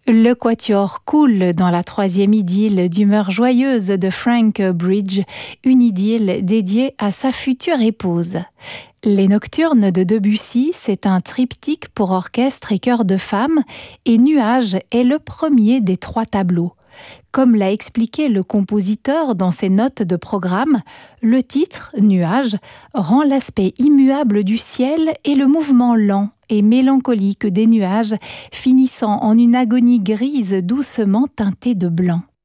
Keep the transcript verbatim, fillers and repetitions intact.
Le quatuor coule dans la troisième idylle d'humeur joyeuse de Frank Bridge, une idylle dédiée à sa future épouse. Les Nocturnes de Debussy, c'est un triptyque pour orchestre et chœur de femmes, et Nuages est le premier des trois tableaux. Comme l'a expliqué le compositeur dans ses notes de programme, le titre, Nuages, rend l'aspect immuable du ciel et le mouvement lent et mélancolique des nuages, finissant en une agonie grise doucement teintée de blanc.